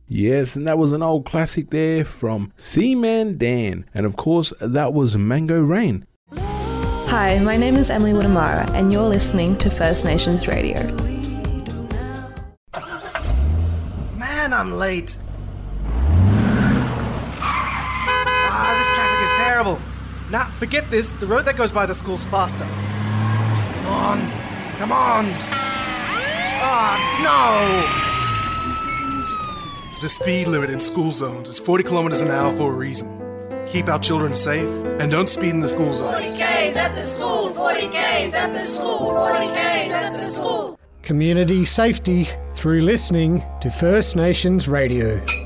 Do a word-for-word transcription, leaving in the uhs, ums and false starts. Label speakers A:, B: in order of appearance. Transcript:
A: Yes, and that was an old classic there from Seaman Dan. And of course, that was Mango Rain.
B: Hi, my name is Emily Woodamara, and you're listening to First Nations Radio.
C: Man, I'm late. Ah, this traffic is terrible.
D: Nah, forget this. The road that goes by the school's faster.
C: Come on. Come on. Ah, no.
E: The speed limit in school zones is forty kilometers an hour for a reason. Keep our children safe and don't speed in the school zones.
F: forty kays at the school, forty kays at the school, forty kays at the school.
G: Community safety through listening to First Nations Radio.